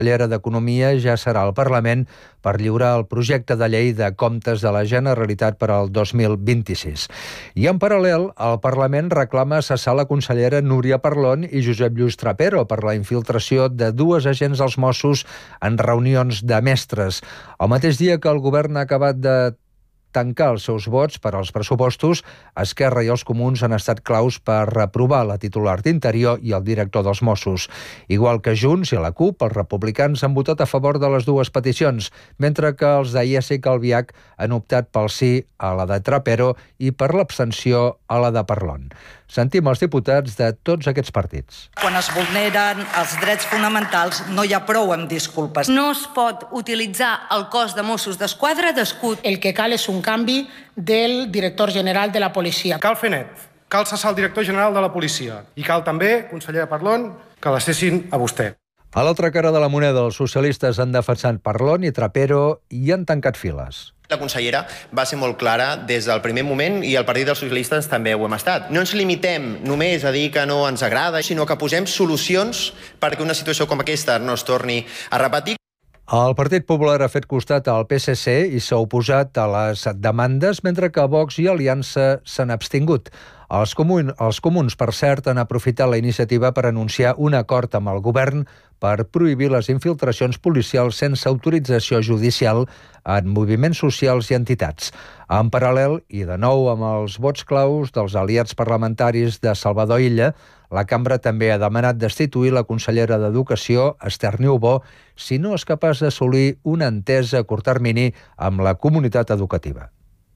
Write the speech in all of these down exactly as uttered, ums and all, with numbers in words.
consellera d'Economia ja serà al Parlament per lliurar el projecte de llei de comptes de la Generalitat per al dos mil vint-i-sis. I en paral·lel, el Parlament reclama cessar la consellera Núria Parlon i Josep Lluís Trapero per la infiltració de dues agents dels Mossos en reunions de mestres. El mateix dia que el govern ha acabat de tancar els seus vots per als pressupostos, Esquerra i els Comuns han estat claus per aprovar la titular d'Interior i el director dels Mossos. Igual que Junts i la CUP, els republicans han votat a favor de les dues peticions, mentre que els de I E S i Calviac han optat pel sí a la de Trapero i per l'abstenció a la de Parlon. Sentim els diputats de tots aquests partits. Quan es vulneren els drets fonamentals no hi ha prou amb disculpes. No es pot utilitzar el cos de Mossos d'Esquadra d'escut. El que cal és un canvi del director general de la policia. Cal fer net, cal cessar el director general de la policia i cal també, consellera Parlon, que la cessin a vostè. A l'altra cara de la moneda, els socialistes han defensat Parlon i Trapero i han tancat files. La consellera va ser molt clara des del primer moment i el Partit dels Socialistes també ho hem estat. No ens limitem només a dir que no ens agrada, sinó que posem solucions perquè una situació com aquesta no es torni a repetir. El Partit Popular ha fet costat al P S C i s'ha oposat a les demandes, mentre que Vox i Aliança s'han abstingut. Els comuns, els comuns, per cert, han aprofitat la iniciativa per anunciar un acord amb el govern per prohibir les infiltracions policials sense autorització judicial en moviments socials i entitats. En paral·lel, i de nou amb els vots claus dels aliats parlamentaris de Salvador Illa, la cambra també ha demanat destituir la consellera d'Educació, Esther Niubó, si no és capaç d'assolir una entesa a curt termini amb la comunitat educativa.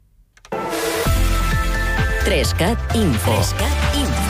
Trescat Info. Trescat Info.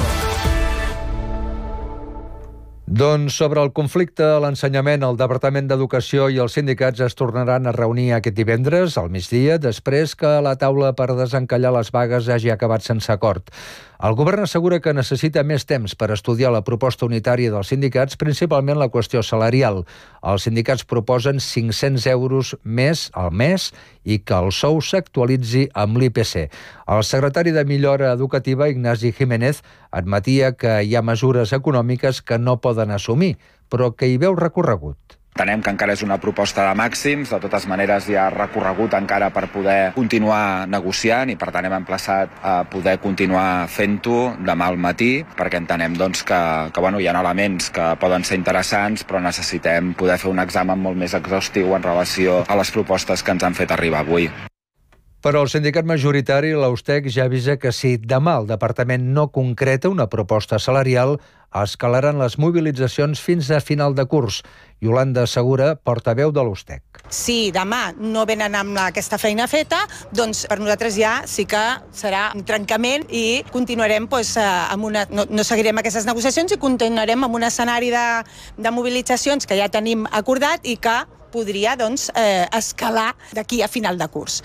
Doncs sobre el conflicte a l'ensenyament, el Departament d'Educació i els sindicats es tornaran a reunir aquest divendres al migdia, després que la taula per desencallar les vagues hagi acabat sense acord. El govern assegura que necessita més temps per estudiar la proposta unitària dels sindicats, principalment la qüestió salarial. Els sindicats proposen cinc-cents euros més al mes i que el sou s'actualitzi amb l'I P C. El secretari de Millora Educativa, Ignasi Jiménez, admetia que hi ha mesures econòmiques que no poden assumir, però que hi veu recorregut. Entenem que encara és una proposta de màxims, de totes maneres hi ha recorregut encara per poder continuar negociant i per tant hem emplaçat a poder continuar fent-ho demà al matí, perquè entenem doncs, que, que bueno, hi ha elements que poden ser interessants, però necessitem poder fer un examen molt més exhaustiu en relació a les propostes que ens han fet arribar avui. Però el sindicat majoritari, l'Austec, ja avisa que si demà el departament no concreta una proposta salarial, escalaran les mobilitzacions fins a final de curs. Iolanda Segura, portaveu de l'Austec. Si demà no venen amb aquesta feina feta, doncs per nosaltres ja sí que serà un trencament i continuarem doncs, amb una, no, no seguirem aquestes negociacions i continuarem amb un escenari de, de mobilitzacions que ja tenim acordat i que podria doncs, eh, escalar d'aquí a final de curs.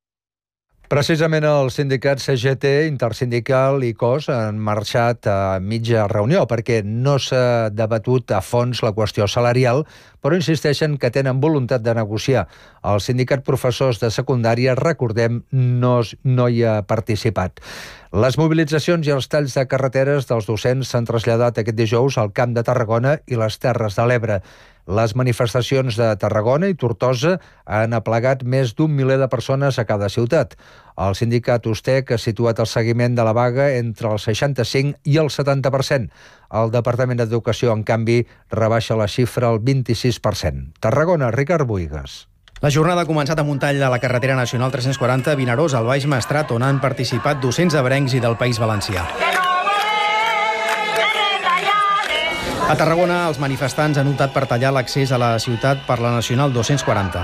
Precisament els sindicats C G T, Intersindical i C O S han marxat a mitja reunió perquè no s'ha debatut a fons la qüestió salarial, però insisteixen que tenen voluntat de negociar. El sindicat professors de secundària, recordem, no, no hi ha participat. Les mobilitzacions i els talls de carreteres dels docents s'han traslladat aquest dijous al Camp de Tarragona i les Terres de l'Ebre. Les manifestacions de Tarragona i Tortosa han aplegat més d'un miler de persones a cada ciutat. El sindicat Ustec ha situat el seguiment de la vaga entre el seixanta-cinc i el setanta per cent. El Departament d'Educació, en canvi, rebaixa la xifra al vint-i-sis per cent. Tarragona, Ricard Buigas. La jornada ha començat amb un tall a la carretera nacional tres-cents quaranta Vinaròs, al Baix Maestrat, on han participat docents ebrencs i del País Valencià. A Tarragona, els manifestants han optat per tallar l'accés a la ciutat per la nacional dos-cents quaranta.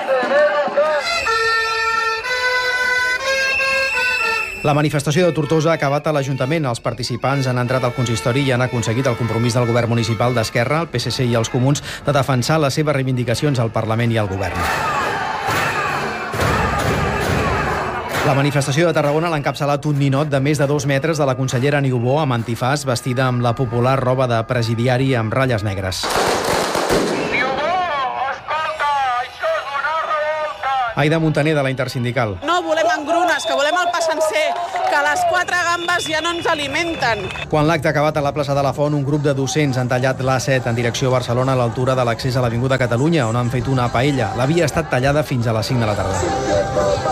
La manifestació de Tortosa ha acabat a l'Ajuntament. Els participants han entrat al consistori i han aconseguit el compromís del govern municipal d'Esquerra, el P S C i els Comuns de defensar les seves reivindicacions al Parlament i al govern. La manifestació de Tarragona l'ha encapçalat un ninot de més de dos metres de la consellera Niubó amb antifàs, vestida amb la popular roba de presidiari amb ratlles negres. Aida Montaner, de la Intersindical. No volem engrunes, que volem el pa sencer, que les quatre gambes ja no ens alimenten. Quan l'acte ha acabat a la plaça de la Font, un grup de docents han tallat l'A set en direcció a Barcelona a l'altura de l'accés a l'Avinguda Catalunya, on han fet una paella. La via ha estat tallada fins a les cinc de la tarda.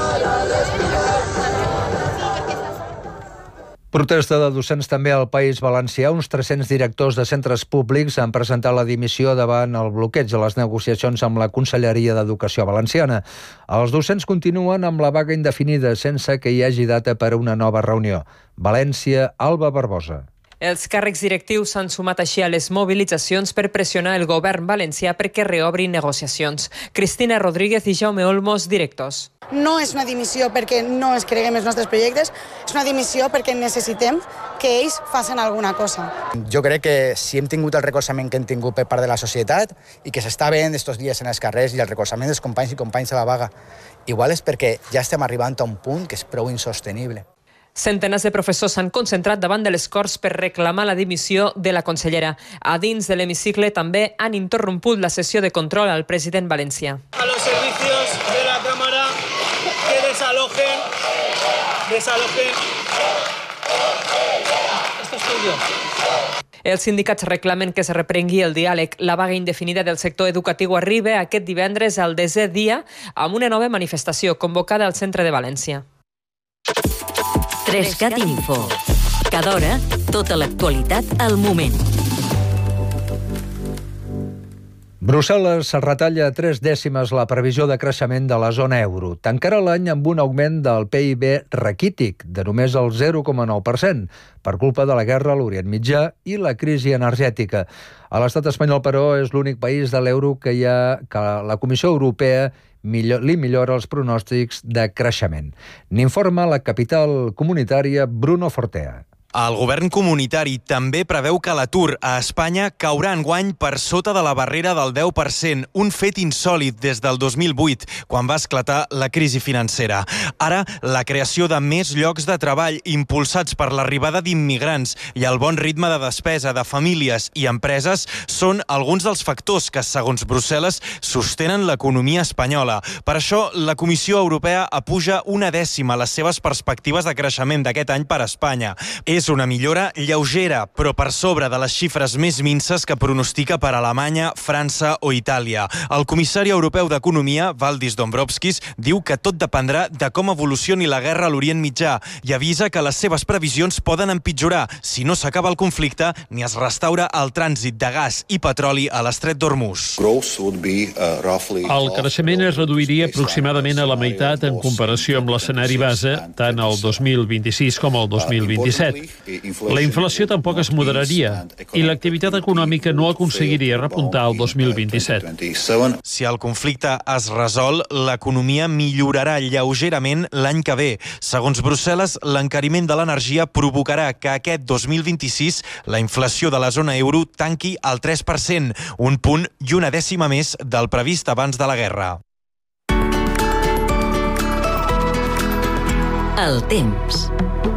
Protesta de docents també al País Valencià. Uns tres-cents directors de centres públics han presentat la dimissió davant el bloqueig de les negociacions amb la Conselleria d'Educació valenciana. Els docents continuen amb la vaga indefinida sense que hi hagi data per a una nova reunió. València, Alba Barbosa. Els càrrecs directius s'han sumat així a les mobilitzacions per pressionar el govern valencià perquè reobri negociacions. Cristina Rodríguez i Jaume Olmos, directors. No és una dimissió perquè no es creguem els nostres projectes, és una dimissió perquè necessitem que ells facin alguna cosa. Jo crec que si hem tingut el recolzament que hem tingut per part de la societat i que s'està veient estos dies en els carrers i el recolzament dels companys i companys a la vaga, igual és perquè ja estem arribant a un punt que és prou insostenible. Centenars de professors s'han concentrat davant de les Corts per reclamar la dimissió de la consellera. A dins de l'hemicicle també han interromput la sessió de control al president valencià. A los servicios de la Cámara que desalojen, desalojen. Esto soy yo. Els sindicats reclamen que es reprengui el diàleg. La vaga indefinida del sector educatiu arriba aquest divendres al desè dia amb una nova manifestació convocada al centre de València. Trescat Info. Cada hora, tota l'actualitat al moment. Brussel·les retalla tres dècimes la previsió de creixement de la zona euro. Tancarà l'any amb un augment del P I B raquític de només el zero coma nou per cent per culpa de la guerra a l'Orient Mitjà i la crisi energètica. A l'estat espanyol, però, és l'únic país de l'euro que, hi ha, que la Comissió Europea millor, li millora els pronòstics de creixement. N'informa la capital comunitària Bruno Fortea. El govern comunitari també preveu que l'atur a Espanya caurà enguany per sota de la barrera del deu per cent, un fet insòlit des del dos mil vuit, quan va esclatar la crisi financera. Ara, la creació de més llocs de treball impulsats per l'arribada d'immigrants i el bon ritme de despesa de famílies i empreses són alguns dels factors que, segons Brussel·les, sostenen l'economia espanyola. Per això, la Comissió Europea apuja una dècima les seves perspectives de creixement d'aquest any per a Espanya. És una millora lleugera, però per sobre de les xifres més minces que pronostica per Alemanya, França o Itàlia. El comissari europeu d'Economia, Valdis Dombrovskis, diu que tot dependrà de com evolucioni la guerra a l'Orient Mitjà i avisa que les seves previsions poden empitjorar si no s'acaba el conflicte ni es restaura el trànsit de gas i petroli a l'estret d'Hormuz. El creixement es reduiria aproximadament a la meitat en comparació amb l'escenari base, tant el dos mil vint-i-sis com el dos mil vint-i-set. La inflació tampoc es moderaria i l'activitat econòmica no aconseguiria repuntar el dos mil vint-i-set. Si el conflicte es resol, l'economia millorarà lleugerament l'any que ve. Segons Brussel·les, l'encariment de l'energia provocarà que aquest dos mil vint-i-sis la inflació de la zona euro tanqui al tres per cent, un punt i una dècima més del previst abans de la guerra. El temps.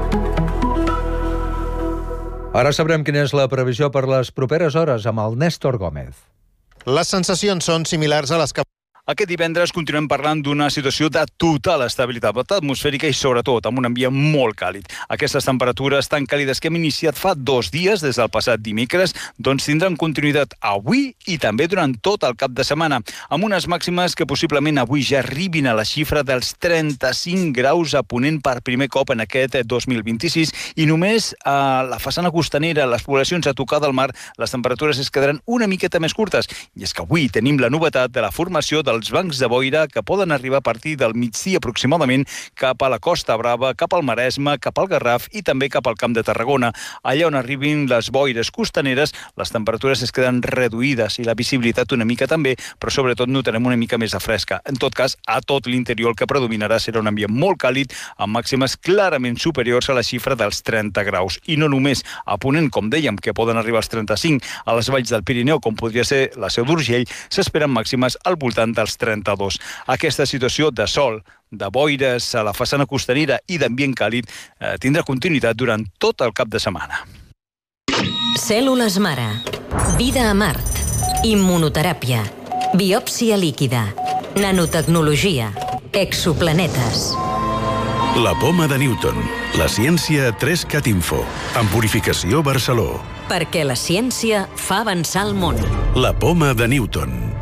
Ara sabrem quina és la previsió per les properes hores amb el Néstor Gómez. Les sensacions són similars a les que... Aquest divendres continuem parlant d'una situació de total estabilitat atmosfèrica i sobretot amb un ambient molt càlid. Aquestes temperatures tan càlides que hem iniciat fa dos dies des del passat dimecres doncs tindran continuïtat avui i també durant tot el cap de setmana, amb unes màximes que possiblement avui ja arribin a la xifra dels trenta-cinc graus a Ponent per primer cop en aquest dos mil vint-i-sis i només a la façana costanera, les poblacions a tocar del mar, les temperatures es quedaran una miqueta més curtes. I és que avui tenim la novetat de la formació dels bancs de boira que poden arribar a partir del migdia aproximadament cap a la Costa Brava, cap al Maresme, cap al Garraf i també cap al Camp de Tarragona. Allà on arribin les boires costaneres, les temperatures es queden reduïdes i la visibilitat una mica també, però sobretot notarem una mica més de fresca. En tot cas, a tot l'interior el que predominarà serà un ambient molt càlid, amb màximes clarament superiors a la xifra dels trenta graus. I no només a Ponent, com dèiem, que poden arribar als trenta-cinc, a les valls del Pirineu, com podria ser la Seu d'Urgell, s'esperen màximes al voltant dels trenta-dos. Aquesta situació de sol, de boires a la façana costanera i d'ambient càlid eh, tindrà continuïtat durant tot el cap de setmana. Cèl·lules mare. Vida a Mart. Immunoteràpia. Biòpsia líquida. Nanotecnologia. Exoplanetes. La poma de Newton. La ciència a tres cat info. En Purificació Barceló. Perquè la ciència fa avançar el món. La poma de Newton.